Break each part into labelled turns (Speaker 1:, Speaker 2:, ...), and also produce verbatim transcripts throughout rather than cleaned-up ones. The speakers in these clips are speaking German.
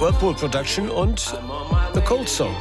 Speaker 1: Whirlpool Production und The Cold Song.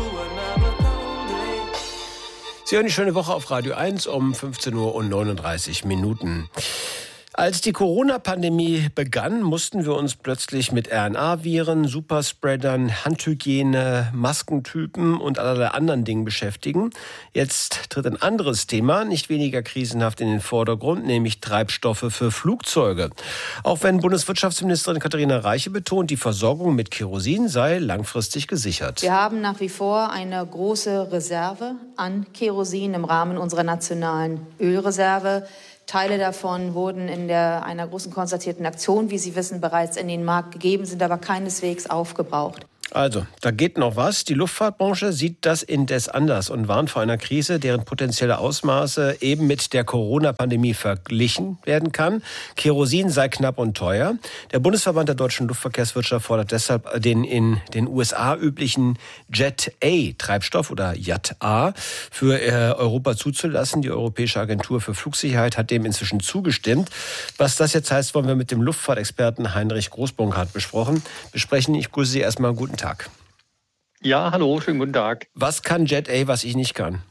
Speaker 1: Sie hören die schöne Woche auf Radio eins um fünfzehn Uhr und neununddreißig Minuten. Als die Corona-Pandemie begann, mussten wir uns plötzlich mit R N A-Viren, Superspreadern, Handhygiene, Maskentypen und allerlei anderen Dingen beschäftigen. Jetzt tritt ein anderes Thema, nicht weniger krisenhaft, in den Vordergrund, nämlich Treibstoffe für Flugzeuge. Auch wenn Bundeswirtschaftsministerin Katharina Reiche betont, die Versorgung mit Kerosin sei langfristig gesichert.
Speaker 2: Wir haben nach wie vor eine große Reserve an Kerosin im Rahmen unserer nationalen Ölreserve. Teile davon wurden in der, einer großen konstatierten Aktion, wie Sie wissen, bereits in den Markt gegeben, sind aber keineswegs aufgebraucht.
Speaker 1: Also, da geht noch was. Die Luftfahrtbranche sieht das indes anders und warnt vor einer Krise, deren potenzielle Ausmaße eben mit der Corona-Pandemie verglichen werden kann. Kerosin sei knapp und teuer. Der Bundesverband der deutschen Luftverkehrswirtschaft fordert deshalb den in den U S A üblichen Jet-A-Treibstoff oder J A für äh, Europa zuzulassen. Die Europäische Agentur für Flugsicherheit hat dem inzwischen zugestimmt. Was das jetzt heißt, wollen wir mit dem Luftfahrtexperten Heinrich Groß-Burkhardt besprochen. besprechen. Ich grüße Sie erstmal. Guten Tag.
Speaker 3: Ja, hallo, schönen guten Tag.
Speaker 1: Was kann Jet A, was ich nicht kann?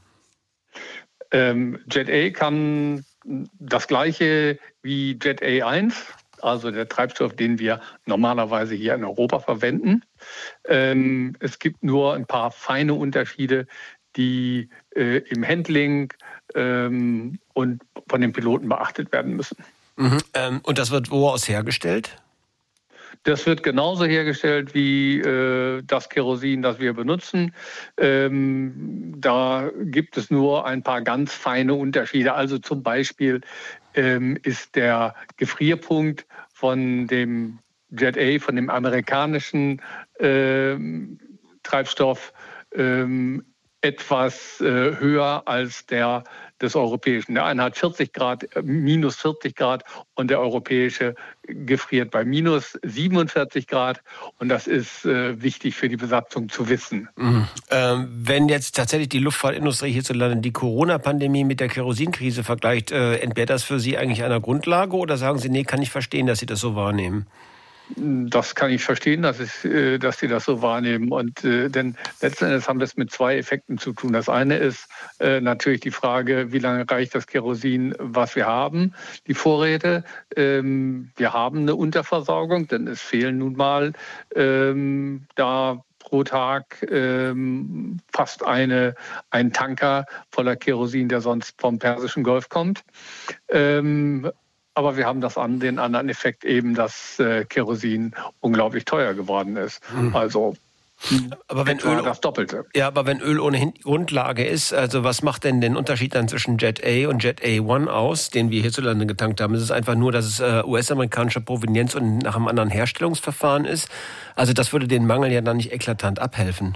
Speaker 3: Ähm, Jet A kann das Gleiche wie Jet A eins, also der Treibstoff, den wir normalerweise hier in Europa verwenden. Ähm, es gibt nur ein paar feine Unterschiede, die äh, im Handling ähm, und von den Piloten beachtet werden müssen.
Speaker 1: Mhm. Ähm, und das wird woraus hergestellt?
Speaker 3: Das wird genauso hergestellt wie äh, das Kerosin, das wir benutzen. Ähm, da gibt es nur ein paar ganz feine Unterschiede. Also zum Beispiel ähm, ist der Gefrierpunkt von dem Jet A, von dem amerikanischen äh, Treibstoff, ähm, etwas äh, höher als der des europäischen. Der eine hat vierzig Grad, minus vierzig Grad und der europäische gefriert bei minus siebenundvierzig Grad. Und das ist äh, wichtig für die Besatzung zu wissen.
Speaker 1: Mhm. Ähm, wenn jetzt tatsächlich die Luftfahrtindustrie hierzulande die Corona-Pandemie mit der Kerosinkrise vergleicht, äh, entbehrt das für Sie eigentlich einer Grundlage oder sagen Sie, nee, kann ich verstehen, dass Sie das so wahrnehmen?
Speaker 3: Das kann ich verstehen, dass, es, dass sie das so wahrnehmen. Und, äh, denn letzten Endes haben wir es mit zwei Effekten zu tun. Das eine ist äh, natürlich die Frage, wie lange reicht das Kerosin, was wir haben, die Vorräte. Ähm, wir haben eine Unterversorgung, denn es fehlen nun mal ähm, da pro Tag ähm, fast eine, ein Tanker voller Kerosin, der sonst vom Persischen Golf kommt. Ähm, Aber wir haben das an, den anderen Effekt eben, dass äh, Kerosin unglaublich teuer geworden ist. Mhm. Also
Speaker 1: aber wenn Öl,
Speaker 3: das Doppelte.
Speaker 1: Ja, aber wenn Öl ohnehin Grundlage ist, also was macht denn den Unterschied dann zwischen Jet A und Jet A eins aus, den wir hierzulande getankt haben? Ist es einfach nur, dass es äh, U S-amerikanischer Provenienz und nach einem anderen Herstellungsverfahren ist? Also das würde den Mangel ja dann nicht eklatant abhelfen.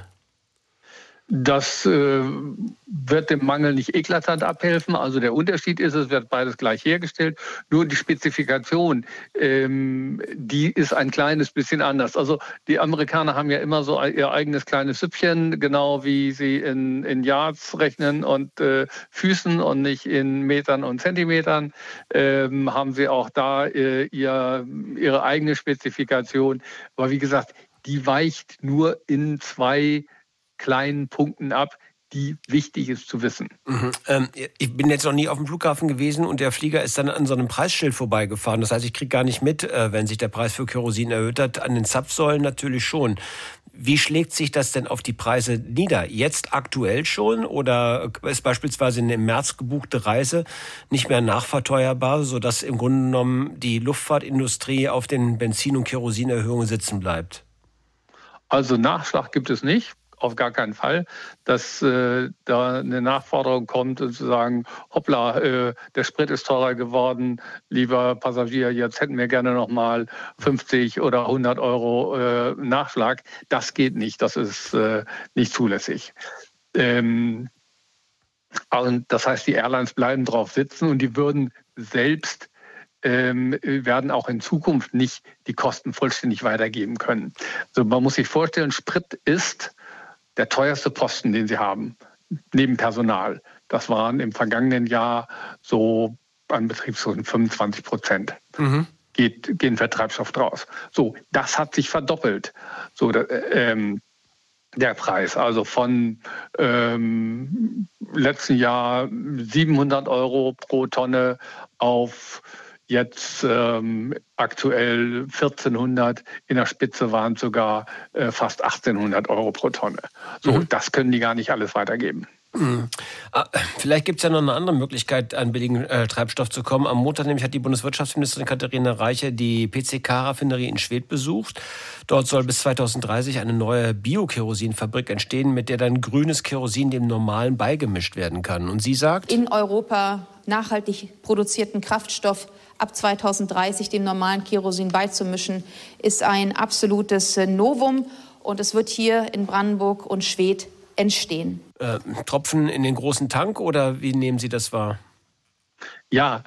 Speaker 3: Das äh, wird dem Mangel nicht eklatant abhelfen. Also der Unterschied ist, es wird beides gleich hergestellt. Nur die Spezifikation, ähm, die ist ein kleines bisschen anders. Also die Amerikaner haben ja immer so ihr eigenes kleines Süppchen, genau wie sie in, in Yards rechnen und äh, Füßen und nicht in Metern und Zentimetern, ähm, haben sie auch da äh, ihr, ihre eigene Spezifikation. Aber wie gesagt, die weicht nur in zwei kleinen Punkten ab, die wichtig ist zu wissen.
Speaker 1: Mhm. Ähm, ich bin jetzt noch nie auf dem Flughafen gewesen und der Flieger ist dann an so einem Preisschild vorbeigefahren. Das heißt, ich kriege gar nicht mit, äh, wenn sich der Preis für Kerosin erhöht hat. An den Zapfsäulen natürlich schon. Wie schlägt sich das denn auf die Preise nieder? Jetzt aktuell schon oder ist beispielsweise eine im März gebuchte Reise nicht mehr nachverteuerbar, sodass im Grunde genommen die Luftfahrtindustrie auf den Benzin- und Kerosinerhöhungen sitzen bleibt?
Speaker 3: Also Nachschlag gibt es nicht. Auf gar keinen Fall, dass äh, da eine Nachforderung kommt und zu sagen, hoppla, äh, der Sprit ist teurer geworden, lieber Passagier, jetzt hätten wir gerne noch mal fünfzig oder hundert Euro äh, Nachschlag. Das geht nicht, das ist äh, nicht zulässig. Ähm, und das heißt, die Airlines bleiben drauf sitzen und die würden selbst ähm, werden auch in Zukunft nicht die Kosten vollständig weitergeben können. Also man muss sich vorstellen, Sprit ist der teuerste Posten, den sie haben, neben Personal. Das waren im vergangenen Jahr so an Betriebskosten fünfundzwanzig Prozent.
Speaker 1: Mhm.
Speaker 3: geht, gehen für Treibstoff draus. So, das hat sich verdoppelt. So, da, ähm, der Preis, also von ähm, letzten Jahr siebenhundert Euro pro Tonne auf jetzt ähm, aktuell vierzehnhundert, in der Spitze waren es sogar äh, fast achtzehnhundert Euro pro Tonne. So, mhm. Das können die gar nicht alles weitergeben.
Speaker 1: Mhm. Vielleicht gibt es ja noch eine andere Möglichkeit, an billigen äh, Treibstoff zu kommen. Am Montag nämlich hat die Bundeswirtschaftsministerin Katharina Reiche die P C K-Raffinerie in Schwedt besucht. Dort soll bis zweitausenddreißig eine neue Bio-Kerosinfabrik entstehen, mit der dann grünes Kerosin dem normalen beigemischt werden kann. Und sie sagt,
Speaker 2: in Europa nachhaltig produzierten Kraftstoff ab zweitausenddreißig dem normalen Kerosin beizumischen, ist ein absolutes Novum. Und es wird hier in Brandenburg und Schwedt entstehen.
Speaker 1: Äh, Tropfen in den großen Tank oder wie nehmen Sie das wahr?
Speaker 3: Ja,